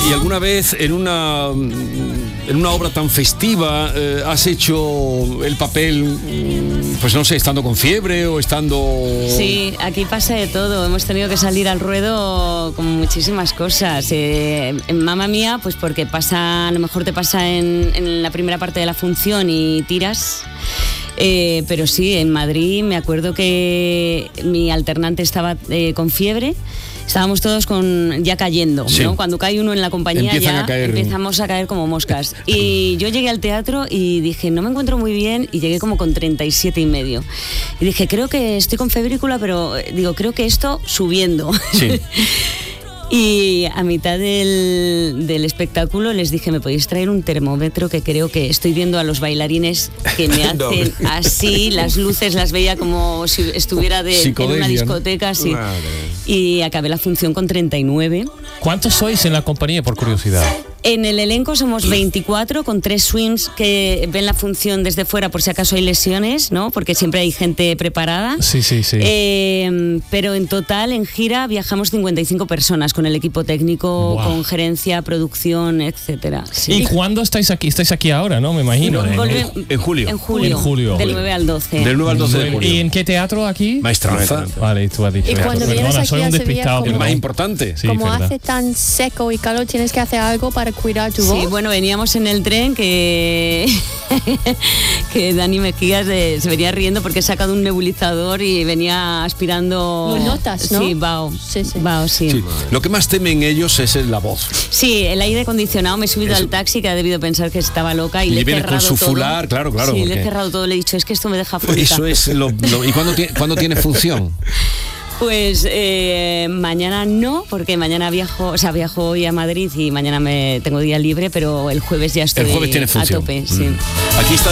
¿Y alguna vez en una obra tan festiva has hecho el papel, pues no sé, estando con fiebre o estando...? Sí, aquí pasa de todo. Hemos tenido que salir al ruedo con muchísimas cosas. En Mamma Mía, pues porque pasa, a lo mejor te pasa en la primera parte de la función y tiras. Pero sí, en Madrid me acuerdo que mi alternante estaba con fiebre. Estábamos todos ya cayendo, sí, ¿no? Cuando cae uno en la compañía empezamos a caer como moscas. Y yo llegué al teatro y dije, no me encuentro muy bien, y llegué como con 37,5. Y dije, creo que estoy con febrícula, pero digo, creo que esto subiendo. Sí. Y a mitad del espectáculo les dije, ¿me podéis traer un termómetro? Que creo que estoy viendo a los bailarines que me hacen así, las luces las veía como si estuviera en una discoteca, sí. Y acabé la función con 39. ¿Cuántos sois en la compañía, por curiosidad? En el elenco somos 24, con 3 swims que ven la función desde fuera por si acaso hay lesiones, ¿no? Porque siempre hay gente preparada. Sí. Pero en total, en gira, viajamos 55 personas con el equipo técnico, wow, con gerencia, producción, etcétera. Sí. ¿Y cuándo estáis aquí? Estáis aquí ahora, ¿no? Me imagino. En julio. En julio. Del 9 al 12. Del 9 al 12 de julio. ¿Y en qué teatro aquí? Maestranza. Vale, tú has dicho. Y cuando vienes aquí soy un despistado. El más importante. Sí, como hace tan seco y calor, tienes que hacer algo para cuidar tu voz. Sí, bueno, veníamos en el tren que Dani Mejías se venía riendo porque he sacado un nebulizador y venía aspirando... notas, ¿no? Sí, vaho. Sí. Sí. Lo que más temen ellos es la voz. Sí, el aire acondicionado. Me he subido al taxi, que ha debido pensar que estaba loca, y le he cerrado con su todo. fular, claro. Sí, porque... le he cerrado todo, le he dicho, es que esto me deja fórica. Eso es ¿Y cuándo tiene función? Pues mañana no, porque mañana viajo hoy a Madrid y mañana tengo día libre, pero el jueves ya estoy tiene función. a tope. Sí. Aquí está